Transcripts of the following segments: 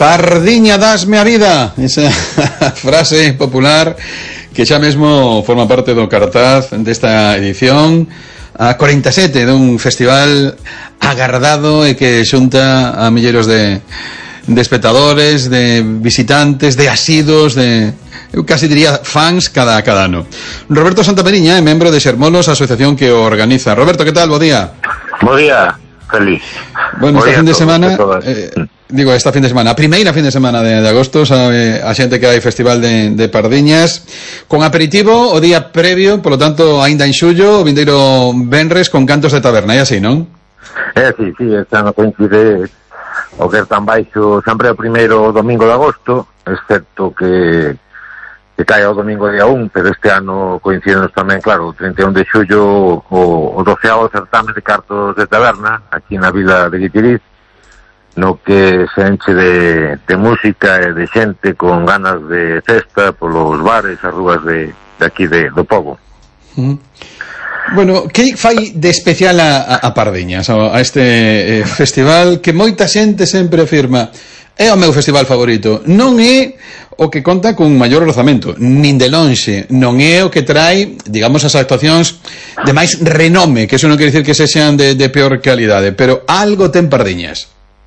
Pardiña, dasme a vida. Esa frase popular que xa mesmo forma parte do cartaz desta edición a 47 dun festival agardado e que xunta a milleiros de espectadores, de visitantes, de asidos, eu casi diría fans cada ano. Roberto Santaperiña é membro de Xermolos, a asociación que o organiza. Roberto, que tal? Bo día. Bo día, feliz. Bueno, esta fin de semana, esta fin de semana, a primeira fin de semana de agosto, sabe a xente que hai festival de Pardiñas, con aperitivo o día previo, polo tanto, aínda en xullo, o vindeiro venres con cantos de taberna, e así, non? Sí, este ano coincide o que tan baixo sempre o primeiro domingo de agosto, excepto que cae o domingo día 1, pero este ano coincidenos tamén, claro, o 31 de xullo o 12º certame de cartos de taberna aquí na vila de Guitiriz, no que se enche de música e de xente con ganas de festa polos bares, as rúas de aquí do pobo. Bueno, que fai de especial a Pardiñas, a este festival que moita xente sempre afirma é o meu festival favorito? Non é o que conta con maior orzamento, nin de lonxe, non é o que trae, digamos, as actuacións de máis renome, que eso non quere dicir que sexan de peor calidade, pero algo ten Pardiñas.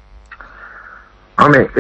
Home,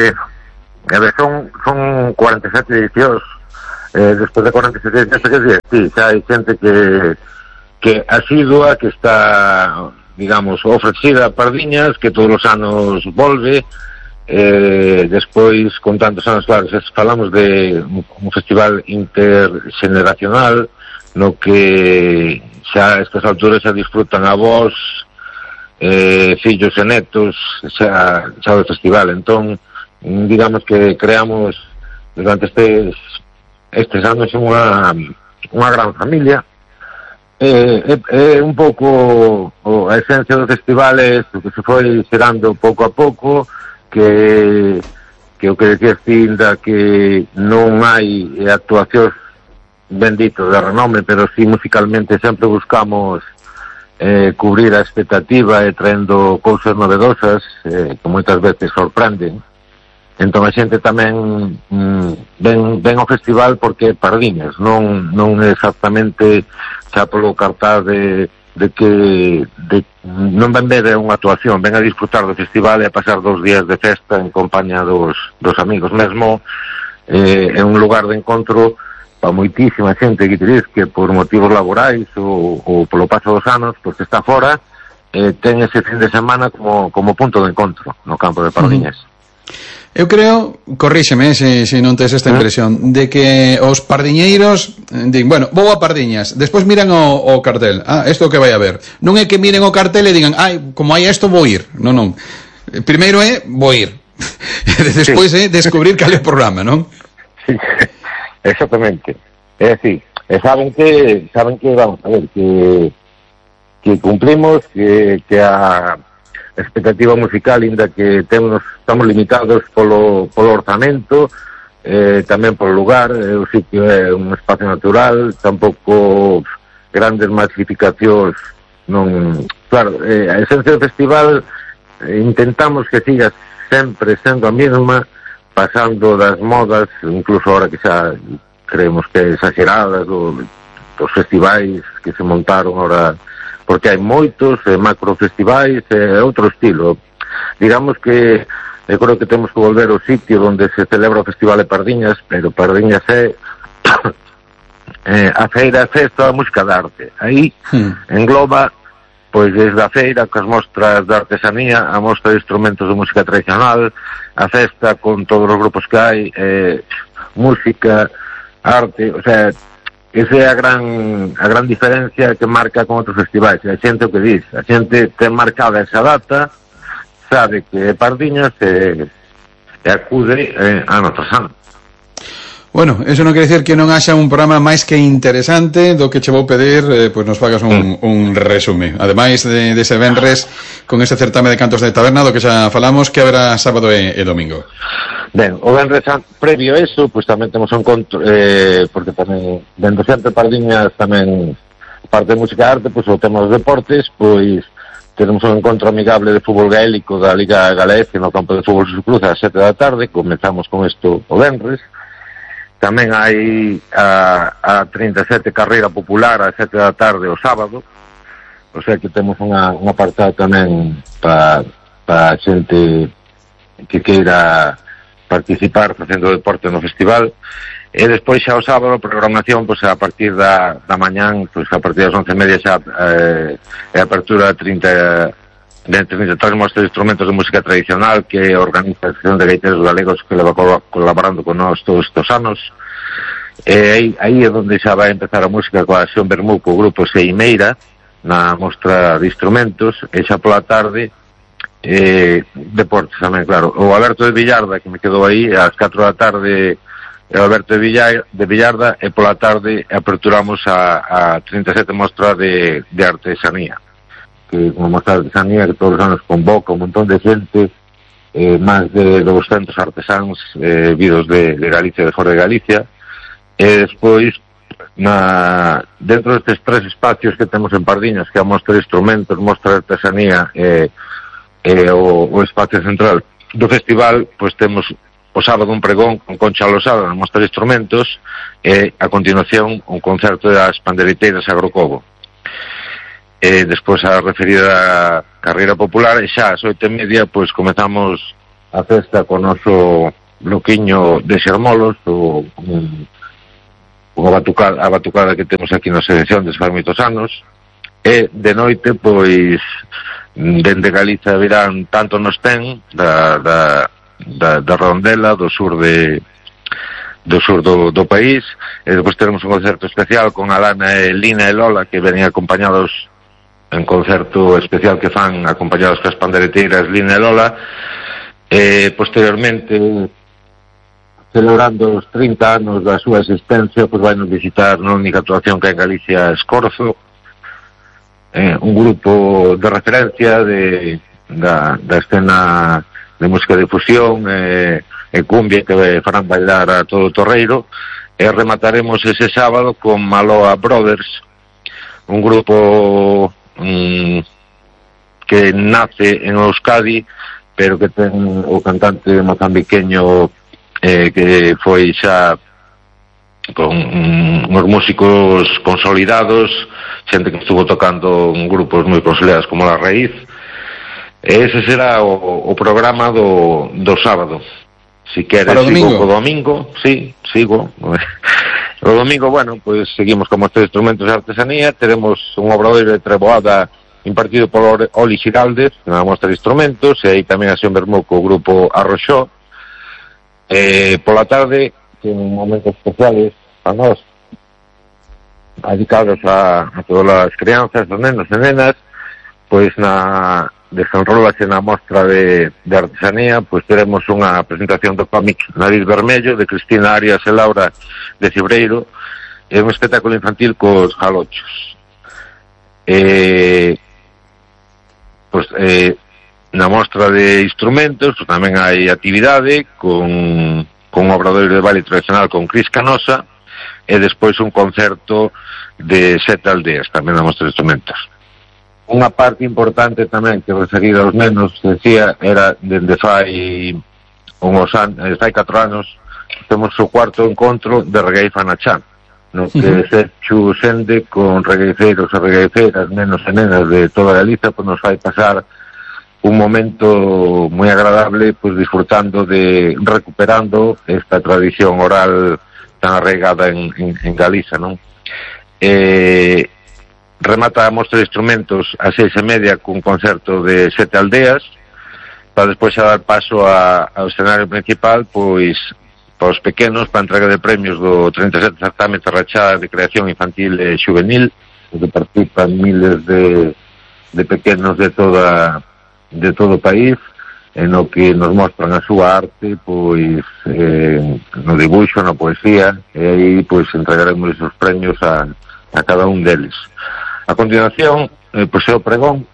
son 47 edicións, despois de 47 edicións, sí, xa hai xente que asidua, que está, digamos, ofrecida a Pardiñas, que todos os anos volve, despois, con tantos anos, claro, falamos de un festival intergeneracional, no que xa a estas alturas xa disfrutan avós, fillos e netos xa do festival. Entón, digamos que creamos durante estes anos unha gran familia. É un pouco a esencia do festival é que se foi xerando pouco a pouco, que o que decías ti, que non hai actuacións bendito de renome, pero sí musicalmente sempre buscamos cubrir a expectativa e traendo cousas novedosas que moitas veces sorprenden. Entón a xente tamén ven ao festival porque é Pardiñas, non é exactamente xa polo cartaz de que non ven ver unha actuación, ven a disfrutar do festival e a pasar 2 días de festa en compañía dos amigos. Mesmo é un lugar de encontro para moitísima xente que por motivos laborais ou polo paso dos anos, pois que está fora, ten ese fin de semana como punto de encontro no campo de Pardiñas. Eu creo, corríxeme se non tes esta impresión, de que os pardiñeiros din, bueno, vou a Pardiñas, despois miran o cartel, isto que vai a ver. Non é que miren o cartel e digan, como hai isto vou ir. Non. Primeiro é vou ir. Despois é descubrir cal é o programa, non? Sí, exactamente. É así. E saben que vamos a ver, que cumplimos, que a expectativa musical, inda que estamos limitados polo orzamento, tamén polo lugar, o sitio é un espacio natural, tampouco grandes masificacións, non. Claro, a esencia do festival intentamos que siga sempre sendo a mesma, pasando das modas, incluso ahora que xa creemos que exageradas, dos festivais que se montaron ahora, porque hai moitos macrofestivais e outro estilo. Digamos que eu creo que temos que volver ao sitio onde se celebra o Festival de Pardiñas, pero Pardiñas é a feira, a festa da música de arte. Aí engloba, pois, desde a feira, coas mostras de artesanía, a mostra de instrumentos de música tradicional, a festa con todos os grupos que hai, música, arte, o sea, esa é a gran diferencia que marca con outros festivais. A xente o que diz, a xente ten marcada esa data, sabe que é Pardiñas e acude a nosa san. Bueno, eso non quere dicir que non haxa un programa máis que interesante do que che vou pedir, pois nos fagas un resume. Ademais de ese venres con ese certame de cantos de taberna do que xa falamos, que haberá sábado e domingo. Ben, o venres previo a eso, pois tamén temos un encontro, porque tamén dentro sempre Pardiñas tamén parte de música e arte, pois o tema dos deportes, pois Tenemos un encontro amigable de fútbol gaélico da Liga Galega no campo de fútbol Suscruz ás 7 da tarde. Comezamos con isto o venres. Tamén hai a 37 carreira popular ás 7 da tarde o sábado. O sea que temos un apartado tamén para xente que queira participar facendo deporte no festival. E despois xa o sábado a programación, pois a partir da mañán, pois a partir das 11:30 xa é a apertura de 33 mostras de instrumentos de música tradicional que organiza a Asociación de Gaiteros Galegos, que leva colaborando con nós todos estes anos. Aí é onde xa vai empezar a música coa Xón Bermú, co grupo Seimeira, na mostra de instrumentos, e xa pola tarde deportes tamén, claro. O Alberto de Villarda, que me quedou aí, ás 4 da tarde o Alberto de Villarda, e pola tarde aperturamos a 37 mostra de artesanía, que unha mostra de artesanía que todos os anos convoca un montón de xente, máis de 200 artesáns vidos de Galicia e de fora de Galicia. E despois dentro destes tres espacios que temos en Pardiñas, que é a mostra de instrumentos, mostra de artesanía e o espacio central do festival, pois temos o sábado un pregón con Concha Losada na mostra de instrumentos e a continuación un concerto das panderiteiras Agrocobo. Despois a referida carreira popular, e xa ás 8:30 pois comezamos a festa con o noso bloquiño de xermolos, a batucada que temos aquí na selección desde fai moitos anos. E de noite pois dende Galicia virán Tanto Nos Ten da Rondela, do sur do país, e depois teremos un concerto especial con Alana e Lina e Lola, que venen acompañados en concerto especial que fan acompañados cas pandereteiras Lina e Lola. Posteriormente, celebrando os 30 anos da súa existencia, pois vai nos visitar na única actuación que hai en Galicia, Escorzo, un grupo de referencia da escena de música de fusión e cumbia que farán bailar a todo o torreiro. E remataremos ese sábado con Maloa Brothers, un grupo que nace en Euskadi, pero que ten o cantante mozambiqueño que foi xa con uns músicos consolidados, xente que estuvo tocando en grupos moi consolidados como La Raíz. Ese será o programa do sábado. Si queres, sigo o domingo. Sí, sigo. O domingo, bueno, pues seguimos con mostra de instrumentos de artesanía. Teremos un obradoiro de treboada impartido por Oli Xiraldez na mostra de instrumentos, e aí tamén a Xón Bermú co grupo Arroxó. Pola tarde, ten momentos especiales para nós, dedicados a todas as crianzas, os nenos e nenas. Pois desenrólase na mostra de artesanía, pois teremos unha presentación do cómic Nariz Vermello, de Cristina Arias e Laura de Cibreiro, e un espectáculo infantil cos jalochos. Na mostra de instrumentos pois tamén hai actividade con un obradoiro de baile tradicional con Cris Canosa, e despois un concerto de 7 aldeas tamén na mostra de instrumentos. Unha parte importante tamén que referida aos nenos, decía, era dende fai 4 anos temos o cuarto encontro de Reggae Fanachán, no que se xende con regueiceiros e regueiceiras, nenos e nenas de toda Galicia, pois nos fai pasar un momento moi agradable, pois disfrutando recuperando esta tradición oral tan arraigada en Galicia, non? Remata a mostra de instrumentos a 6:30 cun concerto de 7 aldeas, para despois a dar paso ao escenario principal, pois para os pequenos, para a entrega de premios do 37 certame Terrachá de creación infantil e juvenil, onde participan miles de pequenos de todo o país, en o que nos mostran a súa arte, pois no dibuixo, na poesía, e aí pois entregaremos esos premios a cada un deles. A continuación, pois é o pregón.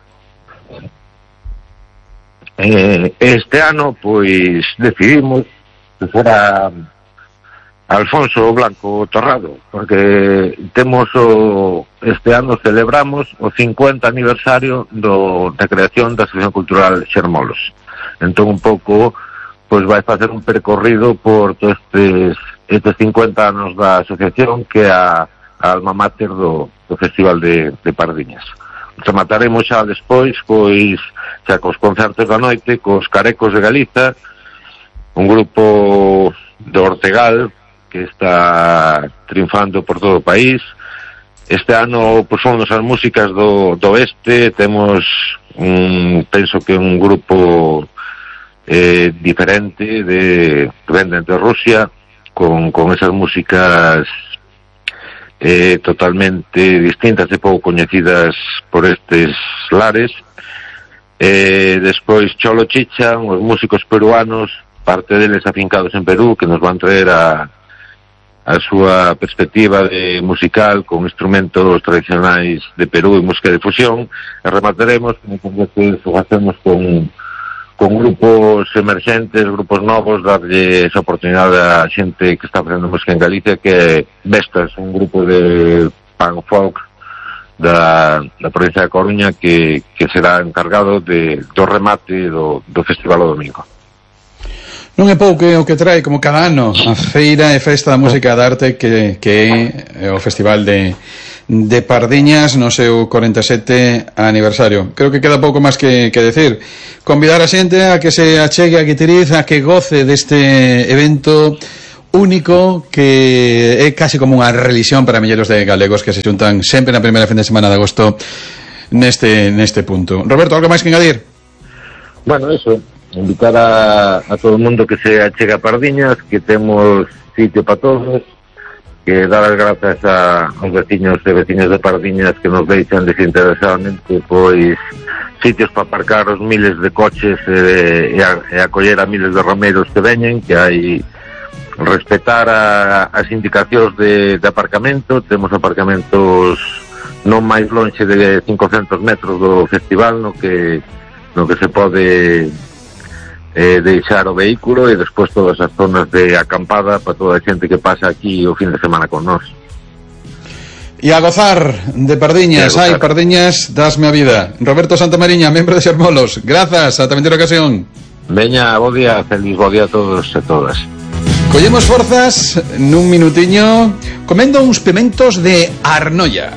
Este ano, pois, decidimos que fora Alfonso Blanco Torrado, porque este ano celebramos o 50 aniversario da creación da Asociación Cultural Xermolos. Entón un pouco pois vai facer un percorrido por todos estes 50 anos da asociación, que é a alma mater do Festival de Pardiñas. Remataremos xa despois, pois xa cos concertos da noite, cos Carecos de Galiza, un grupo de Ortegal que está triunfando por todo o país. Este ano pois son as músicas do oeste, temos penso que un grupo diferente que venden de Rusia, con esas músicas totalmente distintas e pouco coñecidas por estes lares. Despois Cholo Chicha, os músicos peruanos, parte deles afincados en Perú, que nos van traer a súa perspectiva musical con instrumentos tradicionais de Perú e música de fusión. E remataremos, como que facemos con grupos emerxentes, grupos novos, darlle esa oportunidade a xente que está facendo música en Galicia, que é Vestas, un grupo de punk folk da provincia de Coruña, que será encargado do remate do festival o domingo. Non é pouco o que trae, como cada ano, a Feira e Festa da Música da Arte, que é o Festival de Pardiñas no seu 47 aniversario. Creo que queda pouco máis que decir. Convidar a xente a que se achegue a Guitiriz, a que goce deste evento único, que é casi como unha religión para milleiros de galegos que se xuntan sempre na primeira fin de semana de agosto neste punto. Roberto, algo máis que engadir? Bueno, eso, invitar a todo o mundo que se achegue a Pardiñas, que temos sitio para todos, que dar as grazas aos veciños e veciñas de Pardiñas que nos deixan desinteresadamente pois sitios para aparcar os miles de coches e acoller a miles de romeiros que veñen, que hai respetar as indicacións de aparcamento. Temos aparcamentos non máis lonxe de 500 metros do festival, no que se pode deixar o vehículo, e despois todas as zonas de acampada para toda a xente que pasa aquí o fin de semana con nós. E a gozar de Pardiñas. Ai, Pardiñas, dasme a vida. Roberto Santamariña, membro de Xermolos, grazas, ata a ocasión. Veña, bo día, feliz bo día a todos e todas. Collemos forzas nun minutiño comendo uns pimentos de Arnoia.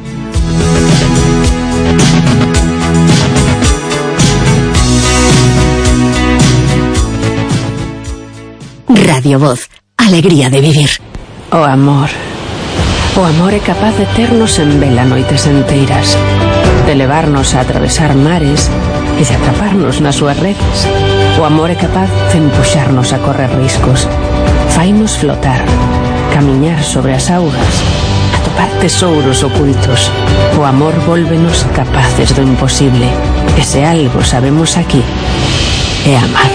Radio Voz, alegría de vivir. O amor é capaz de ternos en vela noites enteiras, de levarnos a atravesar mares e de atraparnos nas súas redes. O amor é capaz de empuxarnos a correr riscos, fainos flotar, camiñar sobre as augas, atopar tesouros ocultos. O amor vólvenos capaces do imposible, e se algo sabemos aquí é amar.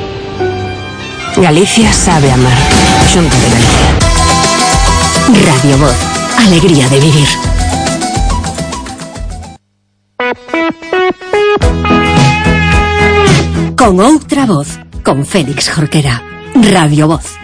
Galicia sabe amar. Xunta de Galicia. Radio Voz, alegría de vivir. Con outra voz, con Félix Jorquera. Radio Voz.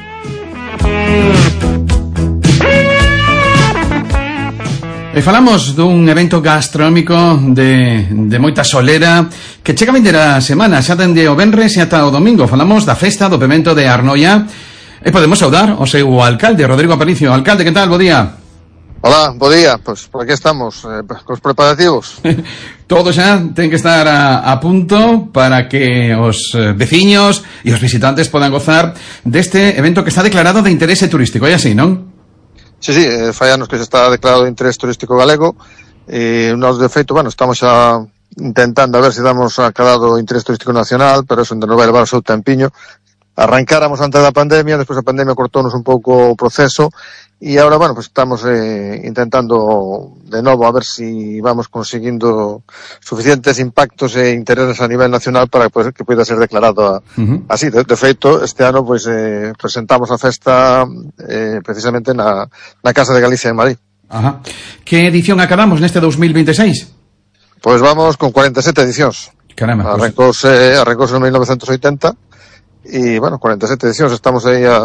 E falamos dun evento gastronómico de moita solera que chega a vender a semana, xa dende o venres e ata o domingo. Falamos da festa do pimento de Arnoia e podemos saudar o seu alcalde, Rodrigo Aparicio. Alcalde, que tal? Bo día. Hola, bo día. Pois por aquí estamos, cos preparativos. Todo xa ten que estar a punto para que os veciños e os visitantes podan gozar deste evento que está declarado de interese turístico. É así, non? Sí, fai anos que se está declarado de interés turístico galego, e nós de feito, estamos xa intentando a ver se damos acadado interés turístico nacional, pero eso nos vai levar o seu tempiño. Arrancáramos antes da pandemia, despois a pandemia cortounos un pouco o proceso, e agora, estamos intentando de novo a ver si vamos conseguindo suficientes impactos e intereses a nivel nacional para que poida ser declarado así. De feito, este ano presentamos a festa precisamente na Casa de Galicia en Madrid. Ajá. Que edición acabamos neste 2026? Pois vamos con 47 edicións. Caramba. Arrancouse en 1980 e, 47 edicións. Estamos aí a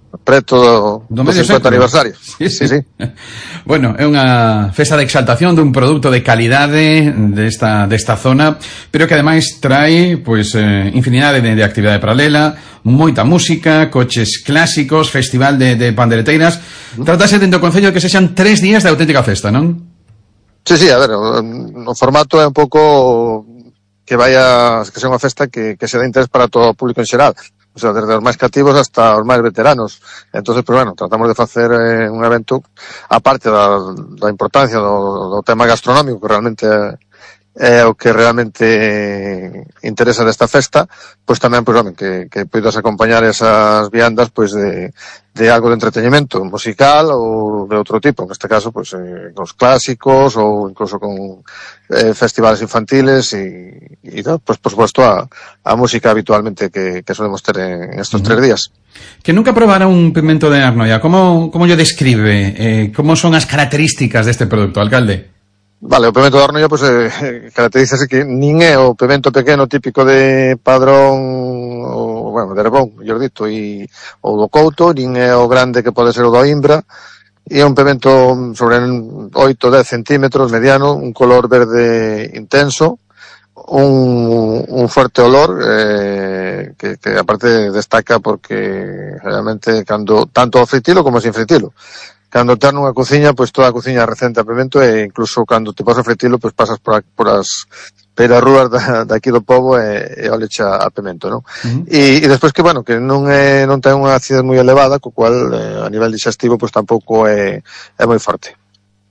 preto do 50 aniversario. Sí. Bueno, é unha festa de exaltación dun produto de calidade desta zona, pero que ademais trae pois infinidade de actividade paralela, moita música, coches clásicos, festival de pandereteiras. Trátase dentro do concello que sexan 3 días de auténtica festa, non? Sí, a ver, o formato é un pouco que sea unha festa que se dé interés para todo o público en xeral. O sea, desde os máis cativos hasta os máis veteranos. Entonces, pues bueno, tratamos de facer un evento, aparte da importancia do tema gastronómico, que realmente é o que realmente interesa desta festa, pues tamén, pues, que poidas acompañar esas viandas, pues, de algo de entretenimiento musical ou de outro tipo, en este caso, pues, con os clásicos ou incluso con festivales infantiles y pues, por supuesto, a música habitualmente que solemos ter en estos 3 días. Que nunca probara un pimento de Arnoia, como yo describe, como son as características deste produto, alcalde? Vale, o pimento de Arnoia, pues, caracterízase que nin é o pimento pequeno típico de Padrón, ou, bueno, de Herbón, mellor dito, ou do Couto, nin é o grande que pode ser o do Imbra, e é un pimento sobre 8-10 centímetros, mediano, un color verde intenso, un fuerte olor, que aparte destaca porque realmente tanto ao fritilo como sin fritilo. Cando ter nunha cociña, pois toda a cociña recente a pimento, e incluso cando te pasas a fritilo, pois pasas por as peras rúas daqui do pobo e olecha a pimento, non? E despois que, bueno, que non ten unha acidez moi elevada, co cual a nivel digestivo pois tampouco é moi forte.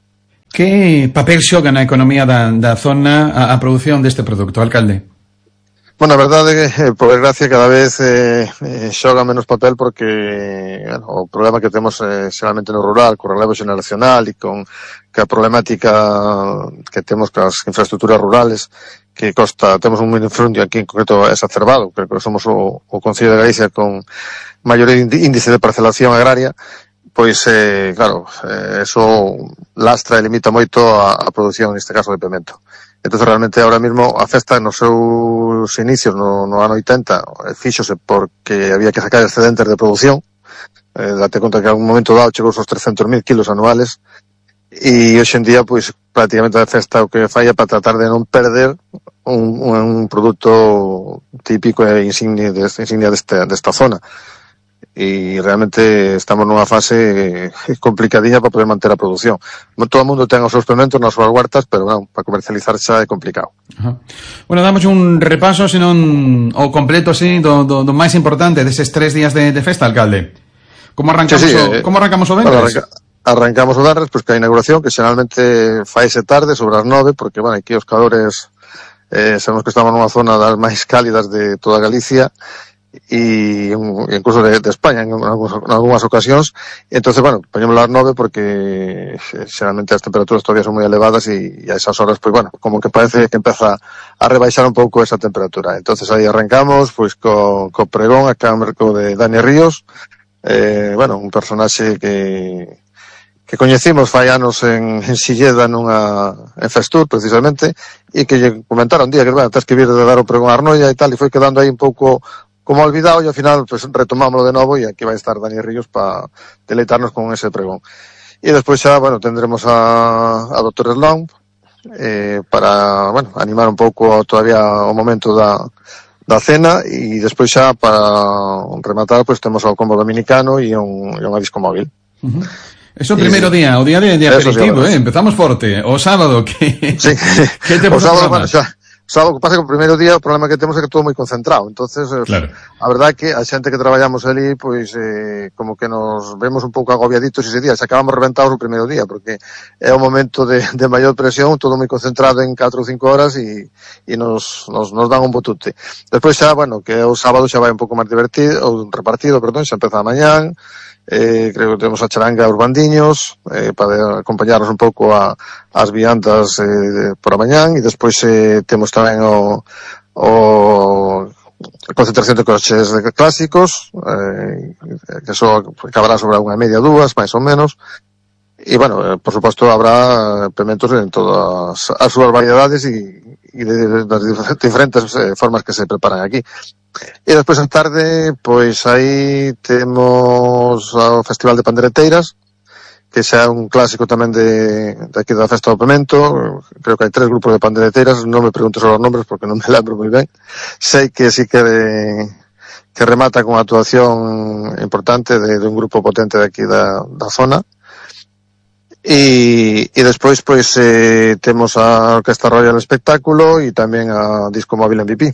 Que papel xoga na economía da zona a produción deste produto, alcalde? Bueno, a verdade é que, por desgracia, cada vez xoga menos papel porque, bueno, o problema que temos xeralmente no rural, co relevo xeneracional e con a problemática que temos cas infraestructuras rurales, que temos un minifrundio aquí en concreto exacerbado, que somos o Concello de Galicia con maior índice de parcelación agraria, pois, claro, eso lastra e limita moito a produción, neste caso, de pimento. Entonces, realmente, ahora mismo, a festa nos seus inicios no ano 80 fíxose porque había que sacar excedentes de produción. Date conta que a un momento dado chegou aos 300.000 kilos anuales, e hoxe en día, pois, prácticamente a festa o que falla para tratar de non perder un produto típico e insignia desta zona. E realmente estamos nunha fase complicadiña para poder manter a produción. Todo o mundo ten os seus pimentos nas súas huertas, pero non, para comercializar xa é complicado. Bueno, damos un repaso, senón o completo, sí, do máis importante deses 3 días de festa, alcalde. Como arrancamos o venres? Arrancamos o venres, pois que a inauguración, que xeralmente faise tarde, sobre as 9, porque, bueno, aquí os calores, sabemos que estamos nunha zona das máis cálidas de toda Galicia, e incluso de España en algunhas ocasións. Entonces, bueno, poñémoslo ás 9 porque xeralmente as temperaturas todavía son moi elevadas e a esas horas, pues bueno, como que parece que empeza a rebaixar un pouco esa temperatura. Entonces aí arrancamos pois co pregón a cargo de Dani Ríos, bueno, un personaxe que coñecimos fai anos en Silleda en Festur, precisamente, e que lle comentaron un día que, bueno, tens que vir de dar o pregón a Arnoia e tal, e foi quedando aí un pouco como olvidado, e ao final pues retomámoslo de novo, e aquí vai estar Dani Ríos para deleitarnos con ese pregón. E despois xa, bueno, tendremos a Dr. Slong para, bueno, animar un pouco todavía o momento da cena, e despois xa para rematar, pues temos o combo dominicano e un disco móvil. Eso o primeiro día, o día de aperitivo, empezamos forte. O sábado, que te o sábado, bueno, xa sábado, que pasa que o primeiro día o problema que temos é que todo moi concentrado, entonces claro. A verdade é que a xente que traballamos ali, pois como que nos vemos un pouco agobiaditos ese día, xa acabamos reventados o primeiro día, porque é o momento de maior presión, todo moi concentrado en 4 ou 5 horas e nos dan un botute. Despois xa, bueno, que o sábado xa vai un pouco máis divertido, ou repartido, perdón, xa empeza a mañán. Creo que temos a charanga aos bandiños para acompañarnos un pouco as viandas por a mañán, e despois temos tamén a concentración de coches clásicos, que só acabará sobre unha media, 2, máis ou menos, e, bueno, por suposto, habrá pimentos en todas as súas variedades e das diferentes formas que se preparan aquí. E despois a tarde, pois aí temos o Festival de Pandereteiras, que xa é un clásico tamén de aquí da Festa do Pemento. Creo que hai 3 grupos de pandereteiras, non me pregunto sobre os nombres porque non me lembro moi ben. Sei que sí que remata con unha actuación importante de un grupo potente de aquí da zona. E despois pois temos a Orquesta Royal Espectáculo e tamén a Disco Móvil MVP.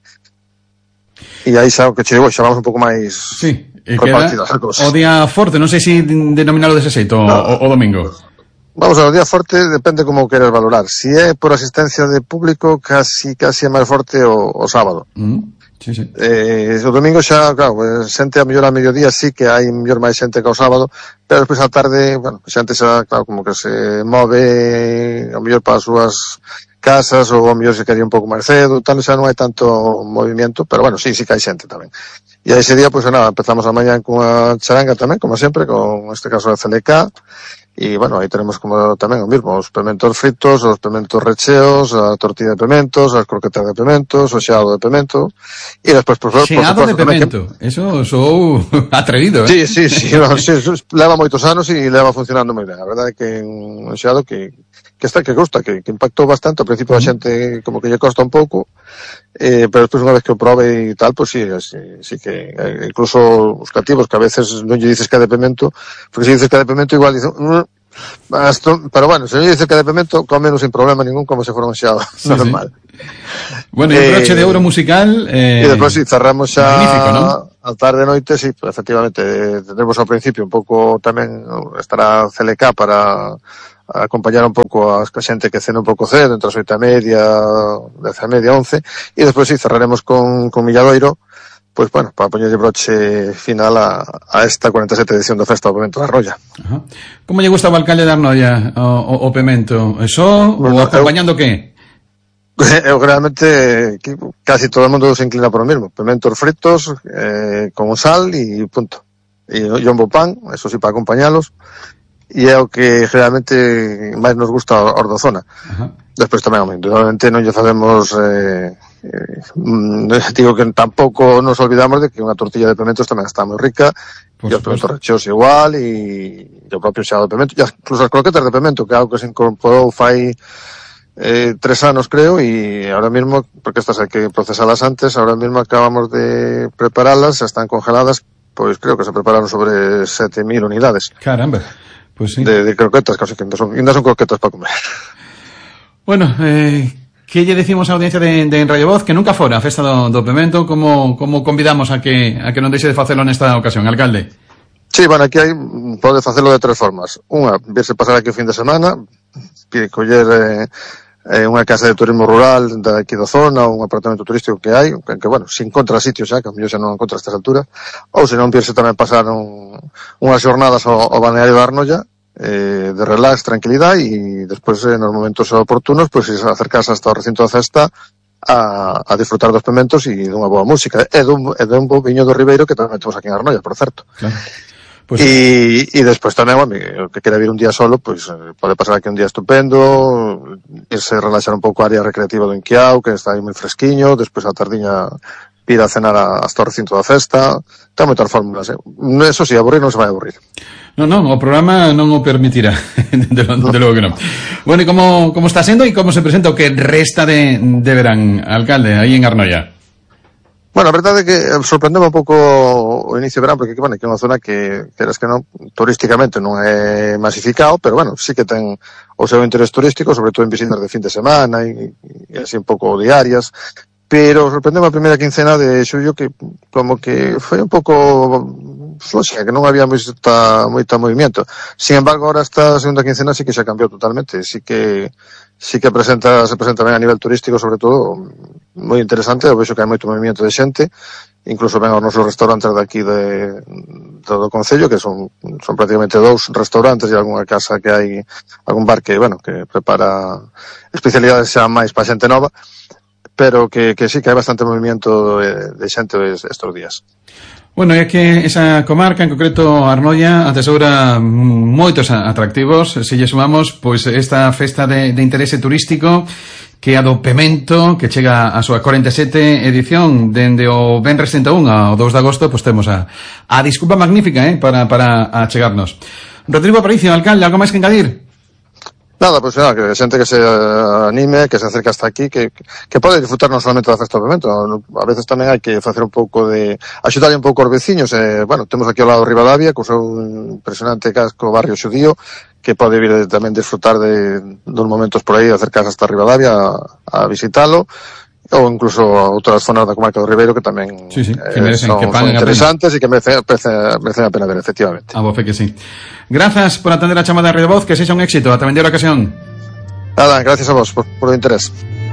E aí xa o que chegou, xa vamos un pouco máis repartidas a cosa. O día forte, non sei se denominalo dese xeito, o domingo. Vamos a ver, o día forte depende como queres valorar. Si é por asistencia de público, casi é máis forte o sábado. Sí. O domingo xa, claro, xente a mellor a mediodía sí que hai mellor máis xente que o sábado, pero despois a tarde, bueno, xente xa, claro, como que se move a mellor para as súas casas ou a mellor se quería un pouco máis cedo, tal, xa non hai tanto movimento, pero bueno, sí que hai xente tamén. E a ese día, pois nada, empezamos a mañá con a charanga tamén, como sempre, con este caso de CLK. E, bueno, aí tenemos como tamén o mismo, os pementos fritos, os pementos recheos, a tortilla de pementos, as croquetas de pementos, o xeado de pemento, e despois, por suposto, de pemento, eso sou atrevido, Sí, leva moitos anos e leva funcionando moi ben. A verdade é que un xeado que gusta, que impactou bastante. Ao principio a xente como que lle costa un pouco, pero despois unha vez que o probe e tal, pues sí que incluso os cativos que a veces non lle dices que é de pemento, porque se dices que é de pemento igual dicen pero bueno, se non lle dices que é de pemento, comenos sin problema ningún como se fora un xeado normal. Bueno, e un broche de ouro musical e despois cerramos xa magnífico, ¿no? A tarde e noite, sí, efectivamente tendremos ao principio un pouco tamén estará CLK para acompañar un pouco a xente que cena un pouco cedo, entre as 8:30, 10:30, 11, e despois cerraremos con Milladoiro, pois bueno, para poñerlle broche final a esta 47 edición do Festa do Pemento da Rolla. Como lle gusta ao alcalde de Arnoia o pemento? Eso ou acompañando que? Eu realmente casi todo o mundo se inclina por o mismo, pementos fritos con sal e punto. E un bo pan, eso sí, para acompañalos. E é o que realmente máis nos gusta os da zona. Despois tamén, indudablemente, non lle sabemos digo que tampouco nos olvidamos de que unha tortilla de pementos tamén está moi rica, e os pementos recheos igual, e o propio xeado de pemento, e incluso as croquetas de pemento, que é algo que se incorporou fai 3 anos, creo, e ahora mismo, porque estas hai que procesalas antes, ahora mismo acabamos de preparalas, están congeladas, pois creo que se prepararon sobre 7.000 unidades. Caramba. Pues sí. De croquetas, casi que ainda son croquetas para comer. Bueno, que lle decimos á audiencia de Radio Voz que nunca fora a Festa do Pemento, como convidamos a que non deixe de facelo nesta ocasión, alcalde? Sí, bueno, aquí pode facelo de 3 formas. Unha, verse pasar aquí o fin de semana, coller unha casa de turismo rural daqui da zona, un apartamento turístico que hai, que bueno, se encontra sitios xa, que a mellor xa non encontra a estas alturas, ou se non pirse tamén pasar unhas jornadas ao balneario de Arnoia, de relax, tranquilidade, e despois nos momentos oportunos, pois acercarse hasta o recinto da festa a disfrutar dos pementos e dunha boa música, e dun bo viño do Ribeiro que tamén temos aquí en Arnoia, por certo. Claro. Pues, e despois tamén, o que quere vir un día solo, pois pode pasar aquí un día estupendo, irse relaxar un pouco a área recreativa do Inquiao, que está aí moi fresquiño, despois a tardiña ir a cenar hasta o recinto da festa, ten moitas fórmulas, Eso sí, aburrir non se vai aburrir. Non, o programa non o permitirá, de logo que non. Bueno, e como está sendo e como se presenta o que resta de verán, alcalde, aí en Arnoia? Bueno, a verdade é que sorprendeu un pouco o inicio de verán, porque, bueno, que é unha zona que, queras que non, turísticamente non é masificado, pero, bueno, sí que ten o seu interés turístico, sobre todo en visitas de fin de semana e así un pouco diarias, pero sorprendeu a primeira quincena de xullo que como que foi un pouco floxa, que non había moita movimiento. Sin embargo, ahora esta segunda quincena sí que xa cambiou totalmente, sí que se presenta ben a nivel turístico, sobre todo moi interesante. Eu vexo que hai moito movimento de xente, incluso ven aos nosos restaurantes daqui do concello, que son prácticamente 2 restaurantes e algunha casa que hai, algún bar que, bueno, que prepara especialidades xa máis para xente nova, pero que sí que hai bastante movimento de xente estes días. Bueno, é que esa comarca, en concreto Arnoia, atesoura moitos atractivos. Se lle sumamos, pois, esta festa de interese turístico que a do Pemento, que chega a súa 47 edición dende o Venres 31 ao 2 de agosto, pois temos a desculpa magnífica para achegarnos. Rodrigo Aparicio, alcalde, algo máis que engadir? Nada, pues nada, que xente que se anime, que se acerque hasta aquí, que pode disfrutar non solamente da festa do Pemento, a veces tamén hai que facer un pouco de axudar un pouco aos veciños, bueno, temos aquí ao lado Ribadavia, co seu impresionante casco barrio xudío, que pode vir tamén disfrutar de uns momentos por aí, acercarse hasta Ribadavia a visitalo, ou incluso a outras zonas da comarca do Ribeiro que tamén que merecen, son interesantes e que merecen a pena ver, efectivamente. A voce que sí. Grazas por atender a chamada de Radio Voz, que sexa un éxito. Ata vendera ocasión. Nada, gracias a vos por o interés.